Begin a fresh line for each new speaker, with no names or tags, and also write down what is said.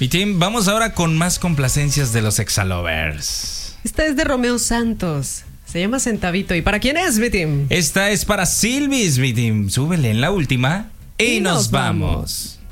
Mi team, vamos ahora con más complacencias de los Exalovers.
Esta es de Romeo Santos. Se llama Centavito. ¿Y para quién es, mi team?
Esta es para Silvis, mi team. Súbele en la última y nos vamos.